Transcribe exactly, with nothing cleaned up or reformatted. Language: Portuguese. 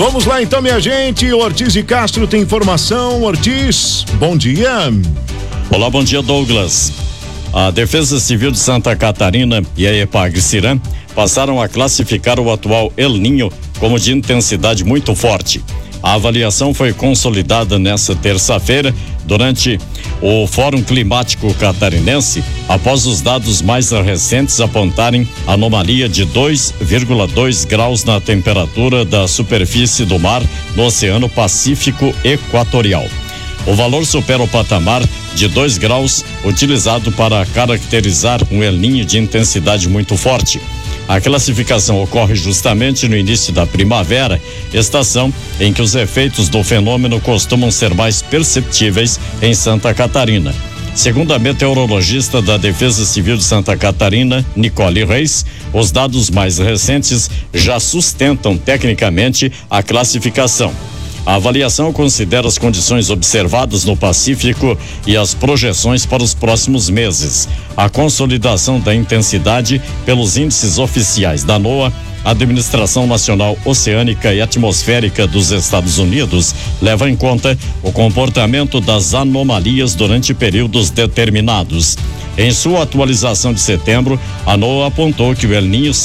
Vamos lá então, minha gente. Ortiz de Castro tem informação. Ortiz, bom dia. Olá, bom dia, Douglas. A Defesa Civil de Santa Catarina e a EPAG-CIRAM passaram a classificar o atual El Niño como de intensidade muito forte. A avaliação foi consolidada nesta terça-feira durante o Fórum Climático Catarinense, após os dados mais recentes apontarem anomalia de dois vírgula dois graus na temperatura da superfície do mar no Oceano Pacífico Equatorial. O valor supera o patamar de dois graus utilizado para caracterizar um El Niño de intensidade muito forte. A classificação ocorre justamente no início da primavera, estação em que os efeitos do fenômeno costumam ser mais perceptíveis em Santa Catarina. Segundo a meteorologista da Defesa Civil de Santa Catarina, Nicole Reis, os dados mais recentes já sustentam tecnicamente a classificação. A avaliação considera as condições observadas no Pacífico e as projeções para os próximos meses. A consolidação da intensidade pelos índices oficiais da NOAA, Administração Nacional Oceânica e Atmosférica dos Estados Unidos, leva em conta o comportamento das anomalias durante períodos determinados. Em sua atualização de setembro, a NOAA apontou que o El Niño